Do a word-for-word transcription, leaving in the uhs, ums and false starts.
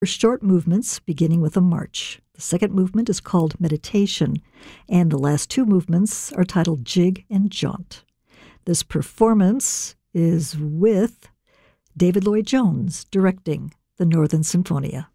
short movements beginning with a march. The second movement is called Meditation, and the last two movements are titled Jig and Jaunt. This performance is with David Lloyd Jones directing the Northern Sinfonia.